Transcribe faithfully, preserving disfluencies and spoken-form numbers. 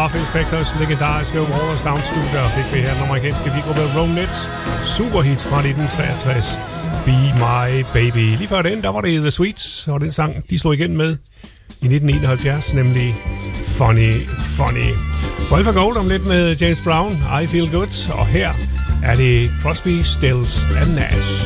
fra Phil Spectors legendariske Water Sound Studio fik vi her den amerikanske vigruppe Ronettes superhits fra nitten treogtres. Be My Baby. Lige før den, der var det The Sweets, og den sang, de slog igen med i nitten enoghalvfjerds, nemlig Funny Funny. Boy for Gold om lidt med James Brown, I Feel Good, og her er det Crosby, Stills and Nash.